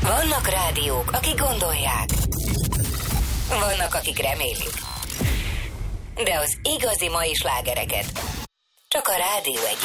Vannak rádiók, akik gondolják. Vannak, akik remélik. De az igazi mai slágereket csak a Rádió 1